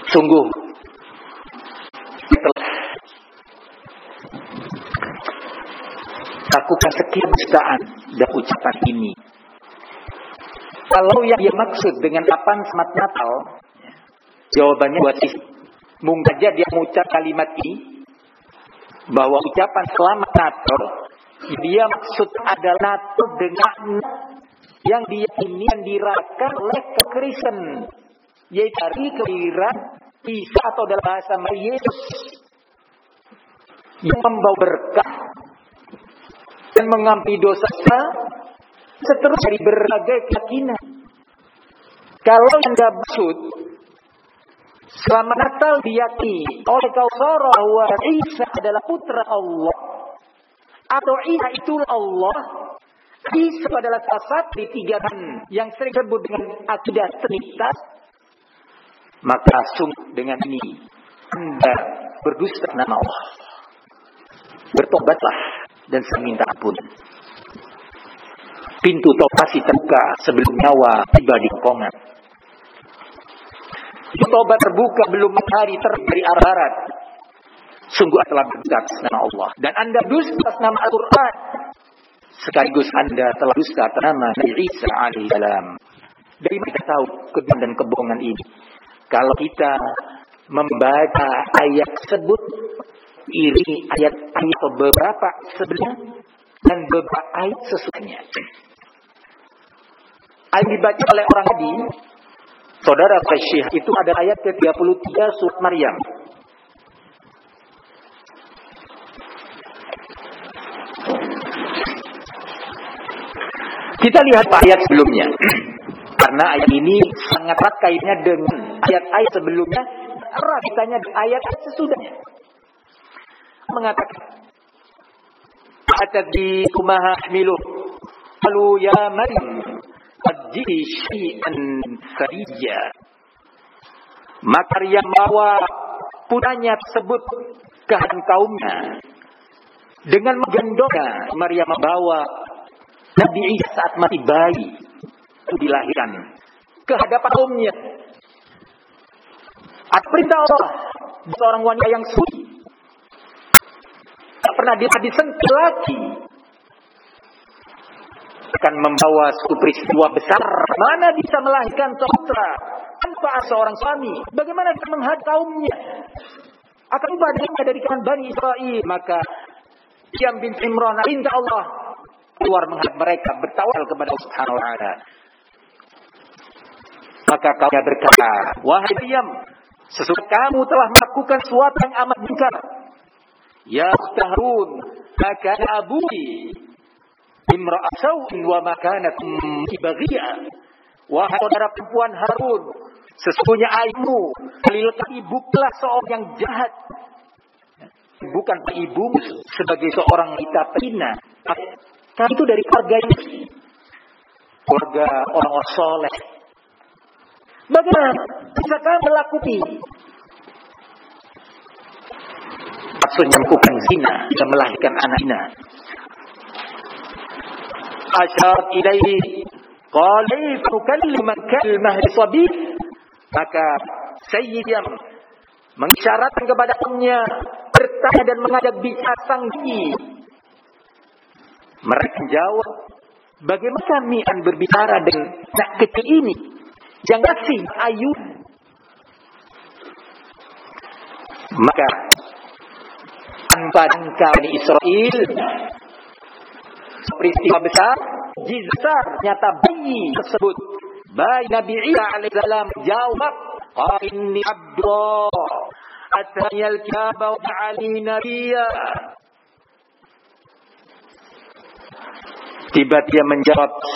Sungguh telah lakukan sekian jutaan dan ucapan ini. Kalau yang dia maksud dengan kapan selamat Natal, jawabannya buat sih. Mungkin saja dia mengucap kalimat ini, bahwa ucapan selamat Natal, dia maksud adalah Natal dengan yang dia ini yang dirayakan oleh Kristen, yaitu hari kelahiran Isa atau dalam bahasa Yesus, yang membawa berkah dan mengampuni dosa seterusnya dari berbagai keyakinan. Kalau yang dia maksud selamat Natal diyakini oleh kaum bahwa Isa adalah putra Allah, atau Isa itu Allah, Isa adalah salah satu di tiga yang sering disebut dengan akidah Trinitas, maka sungguh dengan ini Anda berdusta nama Allah. Bertobatlah dan meminta ampun. Pintu tobat masih terbuka sebelum nyawa tiba di kerongkongan. Tobat terbuka belum matahari terbit dari arah barat. Sungguh telah berdusta atas nama Allah, dan Anda dusta atas nama Al-Quran. Sekaligus Anda telah dusta atas nama Nabi Isa alaihissalam. Dari mana kita tahu kebenaran dan kebohongan ini? Kalau kita membaca ayat tersebut, iri ayat-ayat beberapa sebelumnya dan beberapa ayat sesudahnya. Ayat dibaca oleh orang tadi, saudara Syekh, itu ada ayat ke-33 surat Maryam. Kita lihat ayat sebelumnya. Karena ayat ini sangat erat kaitannya dengan ayat-ayat sebelumnya, erat kaitannya dengan ayat sesudahnya. Mengatakan, "Atadri kumaha hamiluh, qalu ya Maryam, qaddi syai'an farija." Maka Maryam membawa putranya tersebut ke hadapan kaumnya. Dengan menggendongnya, Maryam membawa Nabi Isa saat masih bayi itu dilahirkan ke hadapan kaumnya. Atas perintah Allah, seorang wanita yang suci, tak pernah disentuh lagi, akan membawa suatu peristiwa besar. Mana bisa melahirkan putra tanpa seorang suami? Bagaimana dia menghadap kaumnya? Akan ibadahnya dari kalangan Bani Israel. Maka Maryam bin Imran, perintah Allah, keluar menghadap mereka, bertawakal kepada Allah Subhanahu wa taala. Maka kaumnya berkata, "Wahai Maryam, sesungguhnya kamu telah melakukan sesuatu yang amat mungkar. Ya Harun, maka abuki imra'a sawin wa makanat baghiya." Wahai saudara perempuan Harun, sesungguhnya ibumu, ibu telah seorang yang jahat. Bukan ibumu sebagai seorang wanita pezina. Kamu itu dari keluarga orang-orang soleh. Bagaimana bisa kamu melakukan maksudnya melakukan zina, bisa melahirkan anak zina? Asyar ilaihi qala tukalliman kalmah sabi. Maka Sayyidiyam mengisyaratkan kepada kaumnya, bertanya dan mengajak bicara sang bayi. Mereka jawab, bagaimana kami akan berbicara dengan anak kecil ini yang masih ayu? Maka tanpa jangka Bani Israel, peristiwa besar, besar nyata bayi tersebut, bayi Nabi Isa alaihissalam jawab, "Inni Abdullah, atani al-kitaba wa ja'alani nabiyya." Tiba dia menjawab,